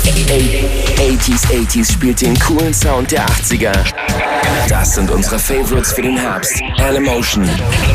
80s spielt den coolen Sound der 80er. Das sind unsere Favorites für den Herbst. L-Emotion,